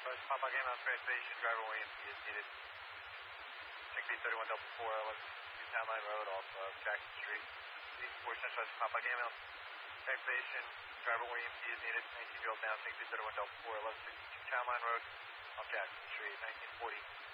Papa Game on transportation, driver William P is needed. 6B3144, Town Line Road, off Jackson Street. 4 Central Papa Game on transportation, driver William P is needed. 19-year-old now, 6B3144, 1162 Town Line Road, off Jackson Street, 1940.